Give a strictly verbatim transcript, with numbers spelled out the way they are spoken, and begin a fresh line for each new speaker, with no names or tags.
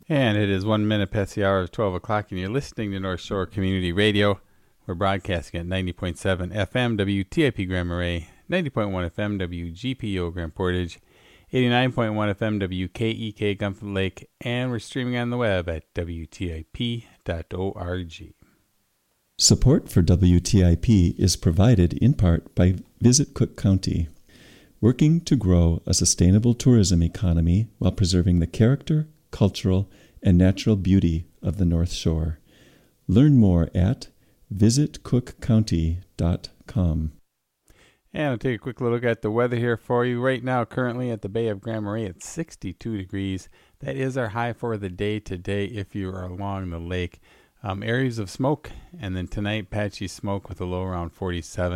And it is one minute past the hour of twelve o'clock, and you're listening to North Shore Community Radio. We're broadcasting at ninety point seven F M W T I P Grand Marais, ninety point one F M W G P O Grand Portage, eighty-nine point one F M W K E K Gunflint Lake, and we're streaming on the web at W T I P dot org.
Support for W T I P is provided in part by Visit Cook County, working to grow a sustainable tourism economy while preserving the character, cultural, and natural beauty of the North Shore. Learn more at visit cook county dot com.
And I'll take a quick look at the weather here for you. Right now, currently at the Bay of Grand Marais, it's sixty-two degrees. That is our high for the day today if you are along the lake. Um, areas of smoke, and then tonight, patchy smoke with a low around forty-seven.